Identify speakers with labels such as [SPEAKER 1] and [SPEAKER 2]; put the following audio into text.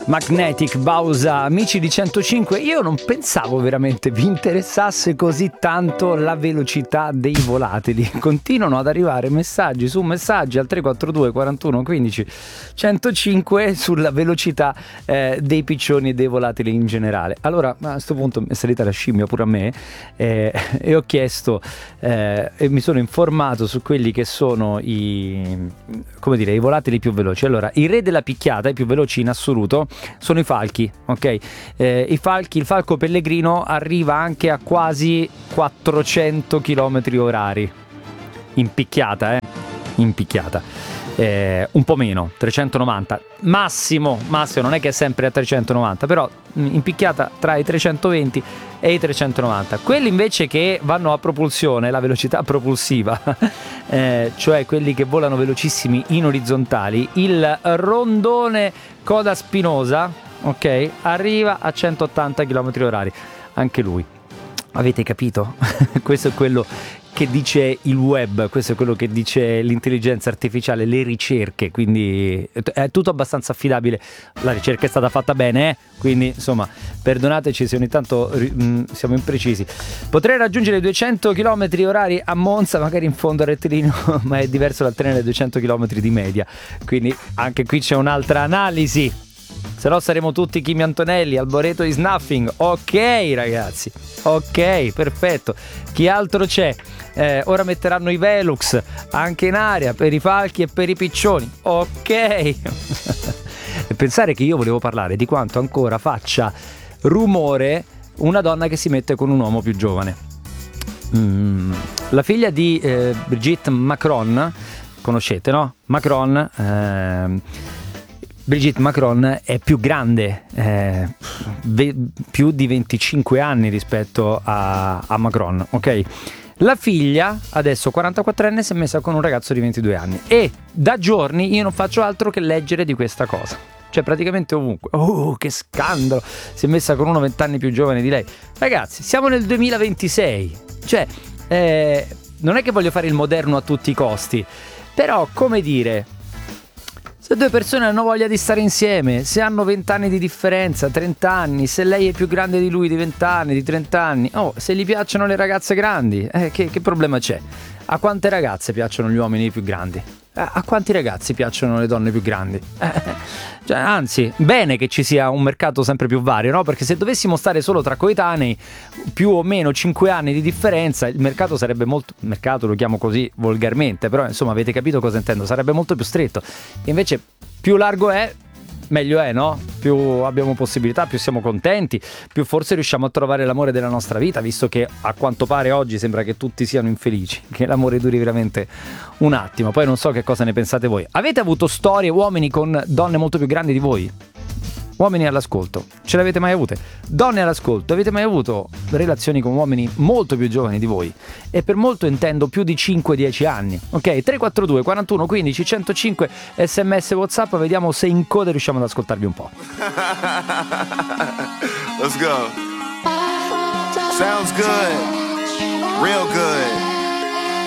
[SPEAKER 1] Magnetic Bausa, amici di 105. Io non pensavo veramente vi interessasse così tanto la velocità dei volatili. Continuano ad arrivare messaggi su messaggi al 342 41 15 105 sulla velocità dei piccioni e dei volatili in generale. Allora, a questo punto mi è salita la scimmia pure a me e ho chiesto e mi sono informato su quelli che sono i volatili più veloci. Allora, i re della picchiata, i più veloci in assoluto, sono i falchi, ok? Il falco pellegrino arriva anche a quasi 400 km orari in picchiata, un po' meno, 390 massimo, non è che è sempre a 390, però in picchiata tra i 320 e i 390. Quelli invece che vanno a propulsione, la velocità propulsiva, cioè quelli che volano velocissimi in orizzontali, il rondone coda spinosa, ok, arriva a 180 km orari, anche lui. Avete capito? Questo è quello che dice il web, questo è quello che dice l'intelligenza artificiale, le ricerche, quindi è tutto abbastanza affidabile. La ricerca è stata fatta bene, quindi insomma perdonateci se ogni tanto siamo imprecisi. Potrei raggiungere i 200 km orari a Monza, magari in fondo al rettilineo, ma è diverso dal treno ai 200 km di media, quindi anche qui c'è un'altra analisi. Se no saremo tutti Kimi Antonelli, Alboreto is nothing. Ok ragazzi, ok, perfetto. Chi altro c'è? Ora metteranno i Velux anche in aria per i falchi e per i piccioni. Ok. E pensare che io volevo parlare di quanto ancora faccia rumore una donna che si mette con un uomo più giovane. La figlia di Brigitte Macron, conoscete, no? Brigitte Macron è più grande, più di 25 anni rispetto a Macron, ok? La figlia, adesso 44enne, si è messa con un ragazzo di 22 anni e da giorni io non faccio altro che leggere di questa cosa. Cioè praticamente ovunque. Oh, che scandalo! Si è messa con uno 20 anni più giovane di lei. Ragazzi, siamo nel 2026. Cioè, non è che voglio fare il moderno a tutti i costi, però, come dire, se due persone hanno voglia di stare insieme, se hanno 20 anni di differenza, 30 anni, se lei è più grande di lui di 20 anni, di 30 anni, se gli piacciono le ragazze grandi, che problema c'è? A quante ragazze piacciono gli uomini più grandi? A quanti ragazzi piacciono le donne più grandi? Cioè, anzi, bene che ci sia un mercato sempre più vario, no? Perché se dovessimo stare solo tra coetanei, più o meno 5 anni di differenza, il mercato sarebbe molto... mercato lo chiamo così volgarmente, però insomma avete capito cosa intendo, sarebbe molto più stretto. Invece più largo è, meglio è, no? Più abbiamo possibilità, più siamo contenti, più forse riusciamo a trovare l'amore della nostra vita, visto che a quanto pare oggi sembra che tutti siano infelici, che l'amore duri veramente un attimo. Poi non so che cosa ne pensate voi. Avete avuto storie, uomini con donne molto più grandi di voi? Uomini all'ascolto, ce le avete mai avute? Donne all'ascolto, avete mai avuto relazioni con uomini molto più giovani di voi? E per molto intendo più di 5-10 anni. Ok, 342 41 15 105 sms WhatsApp, vediamo se in coda riusciamo ad ascoltarvi un po'.
[SPEAKER 2] Let's go. Sounds good. Real good.